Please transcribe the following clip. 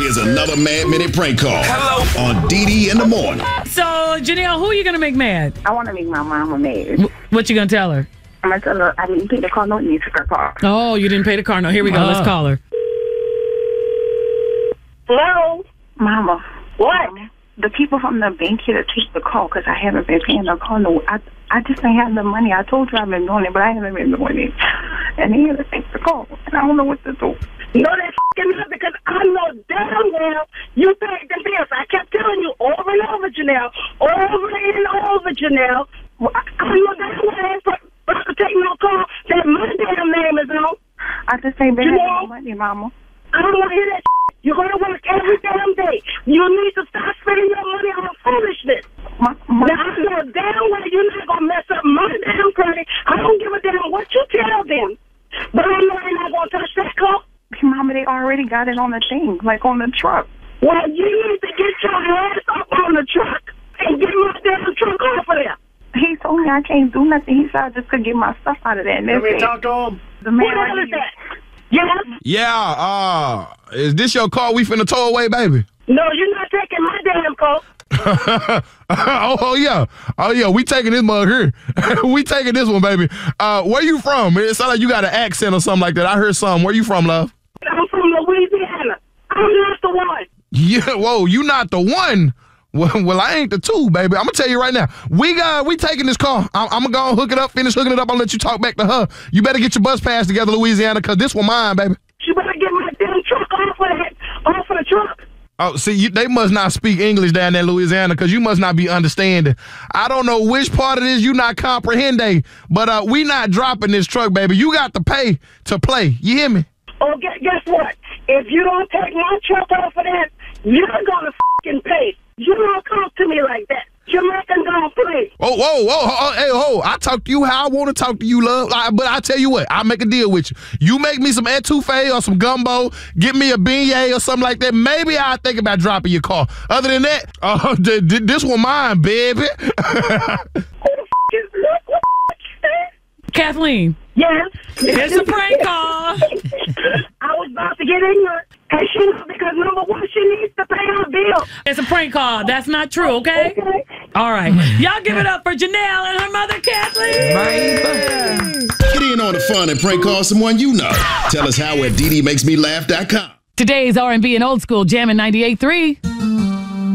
Here's another Mad Minute prank call. Hello. On Dee in the morning. So, Janelle, who are you going to make mad? I want to make my mama mad. What you going to tell her? I'm going to tell her I didn't pay the car note and you took her car. Oh, you didn't pay the car note. Here we go. Let's call her. Hello? Mama. What? The people from the bank here to take the call because I haven't been paying the car note. I just ain't have the money. I told you I've been doing it, but I haven't been doing it. And they had to take the call. And I don't know what to do. No, that's f***ing not because I know damn well you paid the bills. I kept telling you over and over, Janelle. Over and over, Janelle. Well, I know damn well I ain't supposed to take no call that my damn name is on. I just ain't been Janelle? having no money, Mama. I don't want to hear that shit. You're going to work every damn day. You need to stop spending your money on foolishness. Now, I know damn well you're not going to mess up my damn credit. I don't give a damn what you tell them. But I know they're not going to touch that call. Mama, they already got it on the thing, like on the truck. Well, you need to get your ass up on the truck and get my damn truck off of there. He told me I can't do nothing. He said I just could get my stuff out of there. And Let me talk to him. The man What the hell is that? Yes? Yeah, is this your car we finna tow away, baby? No, you're not taking my damn car. oh yeah, we taking this mug here. We taking this one, baby. Where you from? It sounds like you got an accent or something like that. I heard something. Where you from, love? I'm from Louisiana. I'm not the one. Yeah, whoa, you not the one. Well, I ain't the two, baby. I'm gonna tell you right now. We taking this car. I'm gonna go hook it up, finish hooking it up. I'll let you talk back to her. You better get your bus pass together, Louisiana, cause this one mine, baby. You better get my damn truck off of the truck. Oh, see, they must not speak English down there in Louisiana because you must not be understanding. I don't know which part of this you not comprehending, but we not dropping this truck, baby. You got to pay to play. You hear me? Oh, guess what? If you don't take my truck off of that, you're gonna f***ing pay. You don't talk to me like that. Jamaican don't play. Oh, hey, I talk to you how I want to talk to you, love. But I tell you what, I'll make a deal with you. You make me some etouffee or some gumbo, get me a beignet or something like that. Maybe I'll think about dropping your car. Other than that, this one mine, baby. Who the f*** is what? Kathleen. Yes. It's a prank call. I was about to get ignorant. And she knows because number one, she needs to pay her bill. It's a prank call. That's not true, okay? All right. Y'all give it up for Janelle and her mother, Kathleen. Get in on the fun and prank call someone you know. Tell us how at DDMakesMeLaugh.com. Today's R&B and old school jamming 98.3.